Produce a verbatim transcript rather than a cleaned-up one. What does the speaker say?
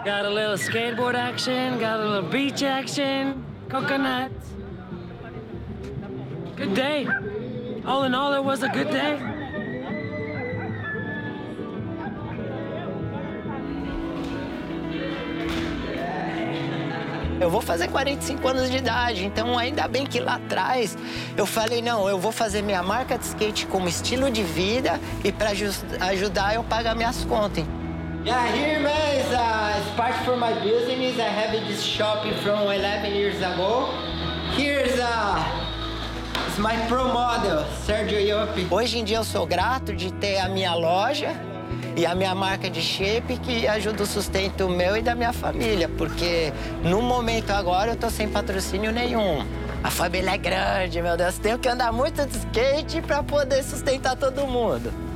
Got a little skateboard action, got a little beach action, coconut. Good day. All in all, it was a good day. Eu vou fazer quarenta e cinco anos de idade, então ainda bem que lá atrás eu falei, não, eu vou fazer minha marca de skate como estilo de vida e para ajudar eu pagar minhas contas. Yeah, here man is uh, part for my business. I have this shop from eleven years ago. Here's uh, is my pro model, Sergio Ioppi. Hoje em dia eu sou grato de ter a minha loja e a minha marca de shape que ajuda o sustento meu e da minha família, porque no momento agora eu tô sem patrocínio nenhum. A família é grande, meu Deus, tenho que andar muito de skate para poder sustentar todo mundo.